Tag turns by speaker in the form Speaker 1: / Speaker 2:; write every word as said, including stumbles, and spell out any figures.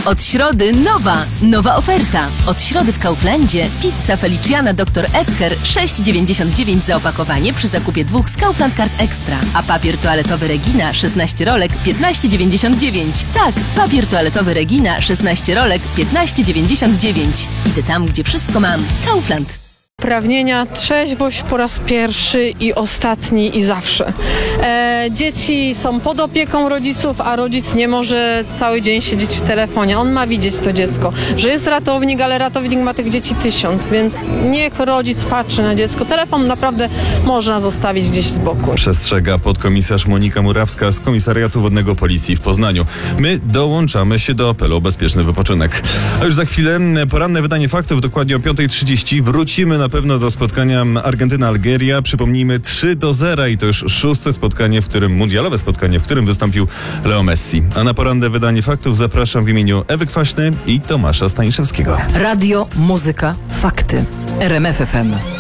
Speaker 1: Od środy nowa, nowa oferta. Od środy w Kauflandzie pizza Feliciana doktor Edgar sześć dziewięćdziesiąt dziewięć za opakowanie przy zakupie dwóch z Kaufland Card Extra. A papier toaletowy Regina szesnaście rolek piętnaście dziewięćdziesiąt dziewięć. Tak, papier toaletowy Regina szesnaście rolek piętnaście dziewięćdziesiąt dziewięć. Idę tam, gdzie wszystko mam. Kaufland.
Speaker 2: Uprawnienia, trzeźwość po raz pierwszy i ostatni i zawsze. E, dzieci są pod opieką rodziców, a rodzic nie może cały dzień siedzieć w telefonie. On ma widzieć to dziecko, że jest ratownik, ale ratownik ma tych dzieci tysiąc, więc niech rodzic patrzy na dziecko. Telefon naprawdę można zostawić gdzieś z boku.
Speaker 3: Przestrzega podkomisarz Monika Murawska z Komisariatu Wodnego Policji w Poznaniu. My dołączamy się do apelu o bezpieczny wypoczynek. A już za chwilę poranne wydanie faktów, dokładnie o piąta trzydzieści. Wrócimy na pewno do spotkania Argentyna-Algeria. Przypomnijmy trzy do zera i to już szóste spotkanie, w którym, mundialowe spotkanie, w którym wystąpił Leo Messi. A na poranne wydanie faktów zapraszam w imieniu Ewy Kwaśny i Tomasza Staniszewskiego.
Speaker 4: Radio, muzyka, fakty. R M F F M.